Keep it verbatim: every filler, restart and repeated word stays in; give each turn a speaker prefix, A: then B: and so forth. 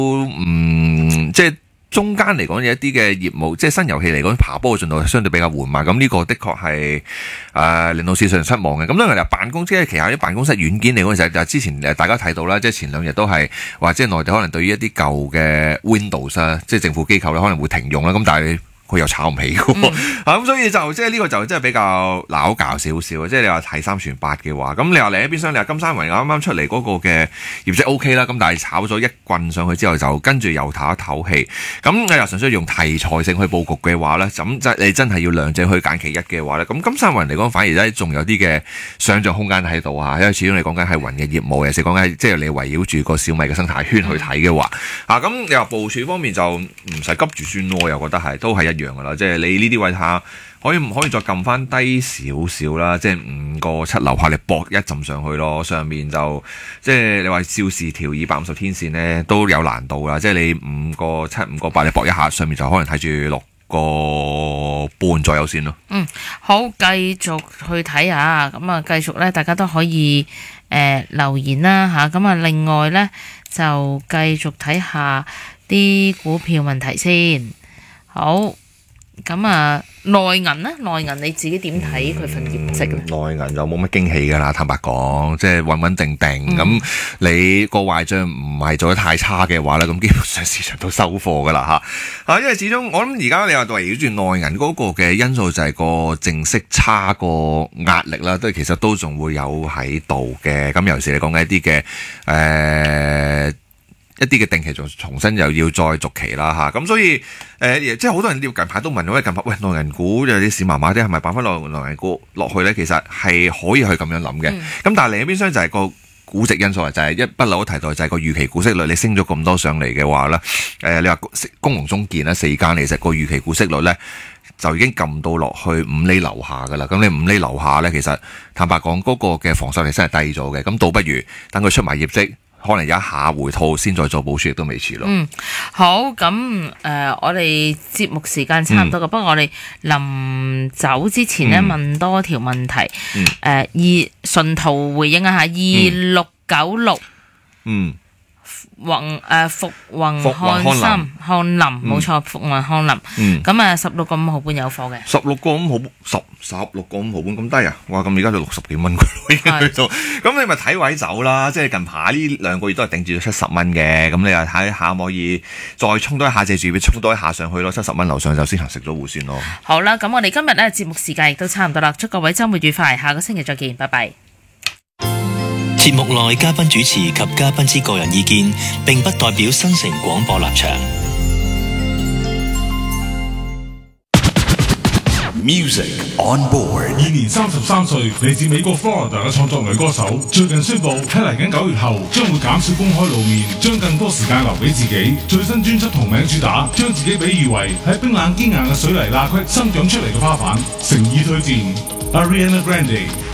A: 嗯，即係中間嚟講有一啲嘅業務，即係新遊戲嚟講爬坡嘅進度相對比較緩慢，咁呢個的確係誒令到市場失望嘅。咁當然啦，辦公即係旗下啲辦公室軟件嚟講，就就之前誒大家睇到啦，即係前兩日都係話，即係內地可能對於一啲舊嘅 Windows 啊，即係政府機構咧可能會停用啦，咁但係佢又炒唔起嘅喎，咁、嗯啊、所以就即係呢個就真係比較鬧教少少，即係你話睇三傳八嘅話，咁你話另一邊廂，你話金山雲啱啱出嚟嗰個嘅業績 O K 啦，咁但係炒咗一棍上去之後，就跟住又唞一唞氣，咁你又純粹用題材性去佈局嘅話咧，咁即係你真係要兩者去揀其一嘅話咧，咁金山雲嚟講反而咧仲有啲嘅想像空間喺度啊，因為始終你講緊係雲嘅業務，尤其是講緊即係你圍繞住個小米嘅生態圈去睇嘅話，嗯、啊咁你話部署方面就唔使急住算咯，我又覺得係都係一樣噶啦，即係你呢啲位下可以唔可以再撳翻低少少啦，即係五個七樓下你搏一浸上去咯，上面就即係你話照時條二百五十天線呢都有難度啦，即係你五個七五個八你搏一下，上面就可能睇住六個半左右先咯。嗯，
B: 好，繼續去睇下，咁啊繼續咧，大家都可以誒、呃、留言啦吓，咁啊另外咧就繼續睇下啲股票問題先，好。咁啊，內銀咧，內銀你自己點睇佢份業績咧？
A: 內銀就冇乜驚喜噶啦，坦白講，即係穩穩定定。咁、嗯、你個壞賬唔係做得太差嘅話咧，咁基本上市場都收貨噶啦吓。啊，因為始終我諗而家你話圍繞住內銀嗰個嘅因素就係個淨息差個壓力啦，都其實都仲會有喺度嘅。咁尤其是你講緊一啲嘅誒。呃一啲嘅定期仲重新又要再續期啦嚇，咁所以誒、呃，即係好多人近排都問，喂近排喂內銀股有啲市麻麻啲，係咪擺翻落內銀股落去咧？其實係可以去咁樣諗嘅。咁、嗯、但係另一邊廂就係個估值因素啊，就係、是、一不嬲都提到就係個預期股息率，你升咗咁多上嚟嘅話咧，誒、呃、你話工農中建啦四間，其實個預期股息率咧就已經撳到落去五厘樓下噶啦。咁你五厘樓下咧，其實坦白講嗰、那個嘅防守力真係低咗嘅。咁倒不如等佢出埋業績。可能有一下回吐先再做部署亦都未遲咯。嗯，
B: 好，咁誒、呃，我哋節目時間差唔多嘅，嗯、不過我哋臨走之前咧、嗯、問多條問題。嗯。誒、呃，二順途回應一下二六九六。嗯。宏誒復宏漢森漢林冇錯，復宏漢林。咁啊，十六個五毫半有貨嘅。
A: 十六個五毫十十六個五毫半咁低啊！哇，咁而家就六十幾蚊佢已經去到。咁你咪睇位走啦，即係近排呢兩個月都係頂住咗七十蚊嘅。咁你又睇下可唔可以再衝多一下，借住衝多一下上去咯，七十蚊樓上就先行食咗糊先咯。
B: 好啦，咁我哋今日咧節目時間亦都差唔多啦，祝各位週末愉快，下個星期再見，拜拜。
C: 節目內嘉賓主持及嘉賓之個人意見並不代表新城廣播立場。
D: Music on board。現年三十三歲，嚟自美國 Florida 嘅創作女歌手，最近宣布喺嚟緊九月後將會減少公開露面，將更多時間留俾自己。最新專輯同名主打，將自己比喻為喺冰冷堅硬嘅水泥罅隙生長出嚟嘅花瓣，誠意推薦 Ariana Grande。